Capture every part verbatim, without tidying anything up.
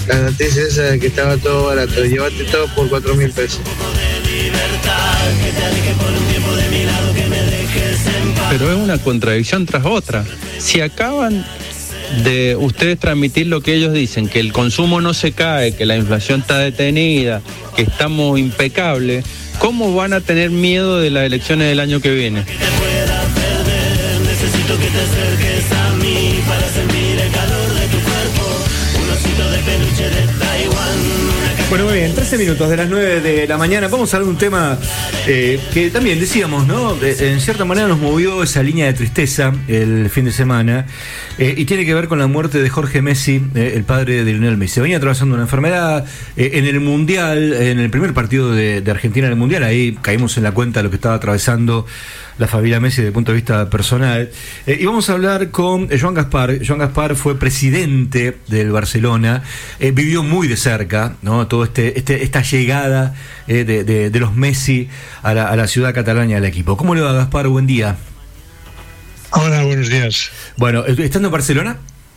la noticia esa de que estaba todo barato. Llévate todo por cuatro mil pesos. Pero es una contradicción tras otra. Si acaban de ustedes transmitir lo que ellos dicen, que el consumo no se cae, que la inflación está detenida, que estamos impecables, ¿cómo van a tener miedo de las elecciones del año que viene? Necesito que te acerques a mí para sentir el calor de tu cuerpo, un osito de peluche de Taiwán. Bueno, muy bien, trece minutos de las nueve de la mañana. Vamos a hablar de un tema eh, que también decíamos, ¿no? De, en cierta manera nos movió esa línea de tristeza el fin de semana eh, y tiene que ver con la muerte de Jorge Messi, eh, el padre de Lionel Messi. Venía atravesando una enfermedad eh, en el Mundial, en el primer partido de, de Argentina en el Mundial. Ahí caímos en la cuenta de lo que estaba atravesando la familia Messi desde el punto de vista personal. Eh, y vamos a hablar con eh, Joan Gaspar. Joan Gaspar fue presidente del Barcelona, eh, vivió muy de cerca, ¿no? Todo este, este esta llegada eh, de, de, de los Messi a la, a la ciudad catalana y al equipo. ¿Cómo le va, Gaspar? Buen día. Hola, buenos días. Bueno, ¿estando en Barcelona?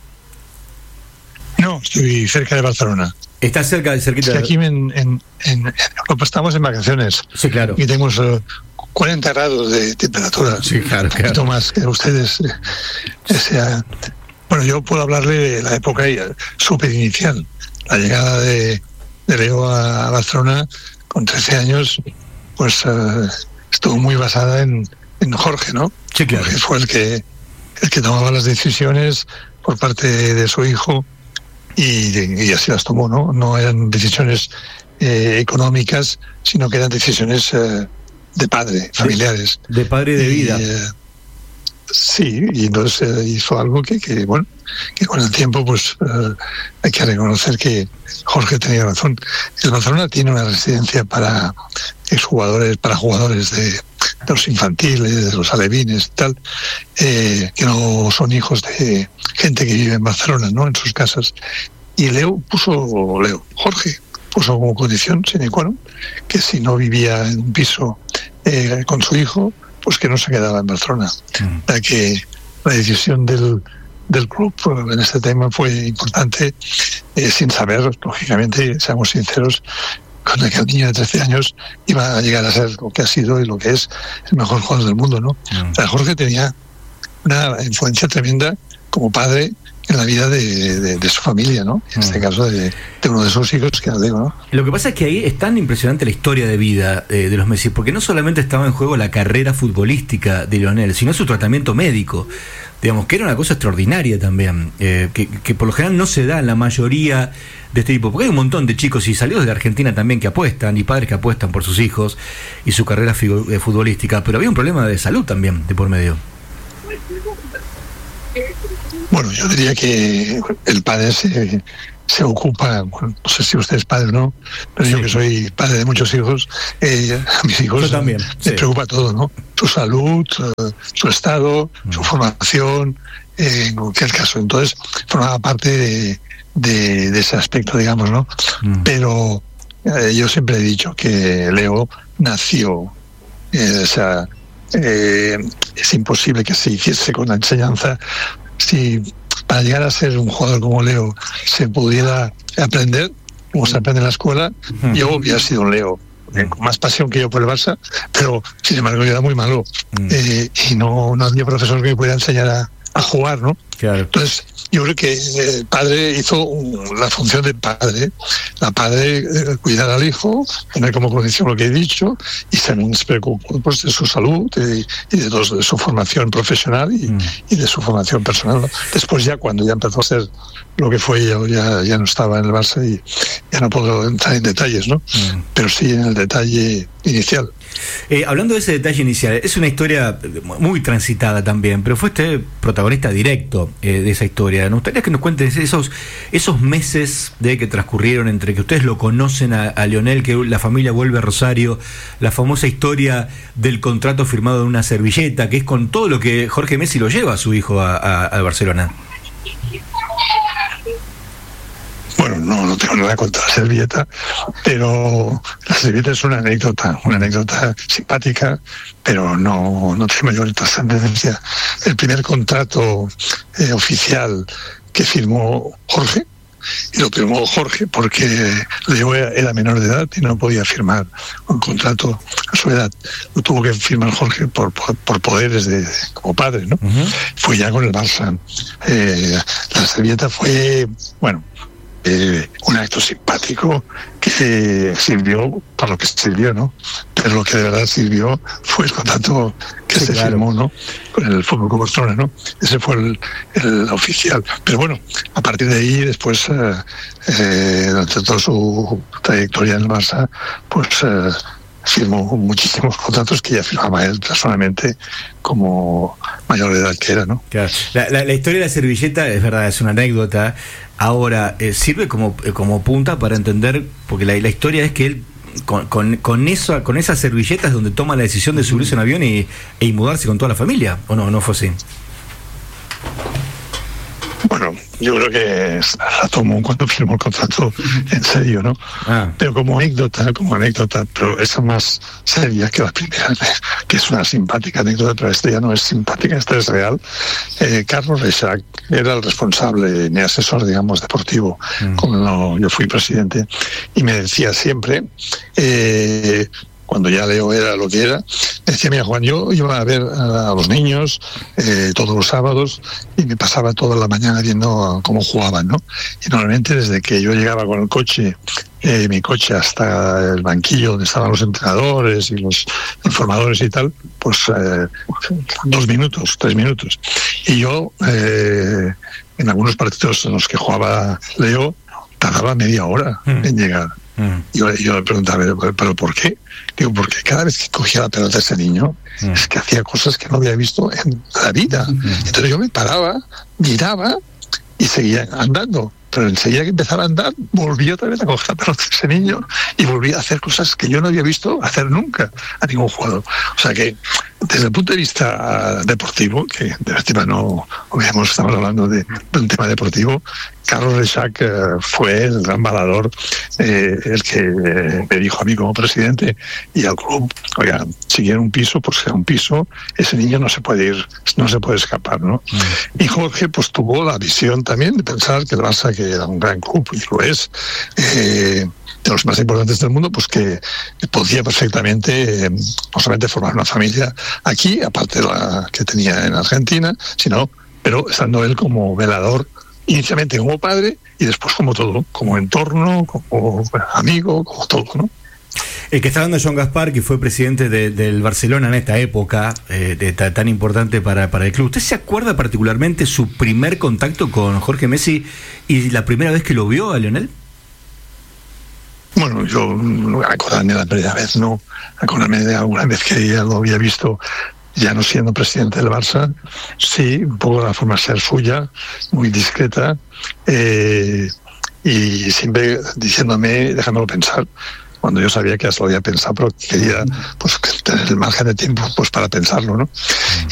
No, estoy cerca de Barcelona. ¿Está cerca de cerquita? Es que aquí en, en, en, en, estamos en vacaciones. Sí, claro. Y tenemos uh, cuarenta grados de temperatura. Sí, claro, claro. Un poquito más que ustedes. Eh, sea, bueno, yo puedo hablarle de la época súper inicial. La llegada de, de Leo a Barcelona con trece años, pues uh, estuvo muy basada en, en Jorge, ¿no? Sí, claro. Jorge fue el que, el que tomaba las decisiones por parte de, de su hijo y, y así las tomó, ¿no? No eran decisiones eh, económicas, sino que eran decisiones eh, de padre, familiares. De padre de vida. Y, eh, sí, y entonces eh, hizo algo que, que, bueno, que con el tiempo pues eh, hay que reconocer que Jorge tenía razón. El Barcelona tiene una residencia para exjugadores, para jugadores de, de los infantiles, de los alevines y tal, eh, que no son hijos de gente que vive en Barcelona, ¿no? En sus casas. Y Leo puso, Leo, Jorge puso como condición sine qua non que si no vivía en un piso eh, con su hijo, pues que no se quedaba en Barcelona. Mm. La que la decisión del, del club en este tema fue importante, eh, sin saber, lógicamente, seamos sinceros, con que el niño de trece años iba a llegar a ser lo que ha sido y lo que es el mejor jugador del mundo, ¿no? Mm. O sea, Jorge tenía una influencia tremenda como padre en la vida de, de, de su familia, ¿no? En este caso de, de uno de sus hijos, que os digo, ¿no? Lo que pasa es que ahí es tan impresionante la historia de vida eh, de los Messi, porque no solamente estaba en juego la carrera futbolística de Lionel, sino su tratamiento médico, digamos, que era una cosa extraordinaria también, eh, que, que por lo general no se da en la mayoría de este tipo, porque hay un montón de chicos y salidos de Argentina también que apuestan, y padres que apuestan por sus hijos y su carrera figu- eh, futbolística, pero había un problema de salud también de por medio. Bueno, yo diría que el padre se, se ocupa, bueno, no sé si usted es padre o no, pero sí. Yo que soy padre de muchos hijos, eh, a mis hijos también, me sí. preocupa todo, ¿no? Su salud, su estado, mm. su formación, eh, en cualquier caso. Entonces, formaba parte de, de, de ese aspecto, digamos, ¿no? Mm. Pero eh, yo siempre he dicho que Leo nació, eh, o sea, eh, es imposible que se hiciese con la enseñanza. Si para llegar a ser un jugador como Leo se pudiera aprender, como se aprende en la escuela, uh-huh. yo hubiera sido un Leo, eh, con más pasión que yo por el Barça, pero sin embargo yo era muy malo. Uh-huh. eh, y no, no había profesor que me pudiera enseñar a, a jugar, ¿no? Claro. Entonces, yo creo que el padre hizo un, la función de padre. La padre eh, cuidar al hijo, tener como condición lo que he dicho, y también se preocupó pues, de su salud y, y de, los, de su formación profesional y, mm. y de su formación personal, ¿no? Después ya cuando ya empezó a ser lo que fue, yo ya, ya no estaba en el Barça y ya no puedo entrar en detalles, ¿no? Mm. Pero sí en el detalle inicial. Eh, hablando de ese detalle inicial, es una historia muy transitada también, pero fue usted protagonista directo eh, de esa historia. Nos gustaría que nos cuentes esos, esos meses de que transcurrieron entre que ustedes lo conocen a, a Lionel, que la familia vuelve a Rosario, la famosa historia del contrato firmado en una servilleta, que es con todo lo que Jorge Messi lo lleva a su hijo a, a, a Barcelona. Bueno, no, no tengo nada contra la servilleta, pero la servilleta es una anécdota, una anécdota simpática, pero no, no tiene mayor trascendencia. El primer contrato eh, oficial que firmó Jorge y lo firmó Jorge porque Leo era menor de edad y no podía firmar un contrato a su edad. Lo tuvo que firmar Jorge por, por, por poderes de, como padre, ¿no? Uh-huh. Fue ya con el Barça. Eh, la servilleta fue, bueno, Eh, un acto simpático que sirvió para lo que sirvió, ¿no? Pero lo que de verdad sirvió fue el contrato que sí, se claro. firmó, ¿no? Con el Fútbol Club Barcelona, ¿no? Ese fue el, el oficial. Pero bueno, a partir de ahí, después, eh, eh, durante toda su trayectoria en el Barça, pues eh, firmó muchísimos contratos que ya firmaba él personalmente como mayor de edad que era, ¿no? Claro. La, la, la historia de la servilleta es verdad, es una anécdota. Ahora, eh, sirve como, eh, como punta para entender, porque la, la historia es que él con, con, con, eso, con esas servilletas donde toma la decisión de subirse a un avión y, y mudarse con toda la familia, ¿o no? ¿No fue así? Bueno, yo creo que la tomó cuando firmó el contrato en serio, ¿no? Ah. Pero como anécdota, como anécdota, pero esa más seria que la primera, que es una simpática anécdota, pero esta ya no es simpática, esta es real. Eh, Carlos Reixac era el responsable, mi asesor, digamos, deportivo, mm. cuando yo fui presidente, y me decía siempre, eh, cuando ya Leo era lo que era, me decía, mira Juan, yo iba a ver a los niños eh, todos los sábados y me pasaba toda la mañana viendo cómo jugaban, ¿no? Y normalmente desde que yo llegaba con el coche, eh, mi coche hasta el banquillo donde estaban los entrenadores y los informadores y tal, pues eh, dos minutos, tres minutos. Y yo, eh, en algunos partidos en los que jugaba Leo, tardaba media hora mm. en llegar. Mm. Yo, yo le preguntaba, ¿pero por qué? Digo, porque cada vez que cogía la pelota ese niño, mm. es que hacía cosas que no había visto en la vida. Mm. Entonces yo me paraba, miraba y seguía andando. Pero enseguida que empezaba a andar, volví otra vez a coger la pelota ese niño y volví a hacer cosas que yo no había visto hacer nunca a ningún jugador. O sea que, desde el punto de vista deportivo, que de verdad no, obviamente estamos hablando de, de un tema deportivo, Carlos Reixac eh, fue el gran balador, eh, el que eh, me dijo a mí como presidente y al club, oiga, si quiere un piso, pues sea un piso, ese niño no se puede ir, no se puede escapar, ¿no? Mm. Y Jorge pues tuvo la visión también de pensar que el Barça, que era un gran club, y lo es, eh, de los más importantes del mundo, pues que podía perfectamente eh, no solamente formar una familia aquí, aparte de la que tenía en Argentina, sino, pero estando él como velador, inicialmente como padre y después como todo, como entorno, como bueno, amigo, como todo, ¿no? El que está hablando es Joan Gaspar, que fue presidente de, del Barcelona en esta época eh, de, ta, tan importante para, para el club. ¿Usted se acuerda particularmente su primer contacto con Jorge Messi y la primera vez que lo vio a Lionel? Bueno, yo no acordarme de la primera vez, no. Acordarme de alguna vez que ya lo había visto, ya no siendo presidente del Barça, sí, un poco la forma de ser suya, muy discreta, eh, y siempre diciéndome, déjamelo pensar, cuando yo sabía que ya se lo había pensado, pero quería pues tener el margen de tiempo pues para pensarlo, ¿no?